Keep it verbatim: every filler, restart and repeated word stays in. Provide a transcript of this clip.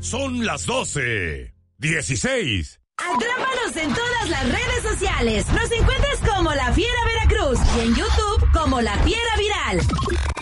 Son las doce. dieciséis. Atrápanos en todas las redes sociales. Nos encuentras como La Fiera Veracruz y en YouTube como La Fiera Viral.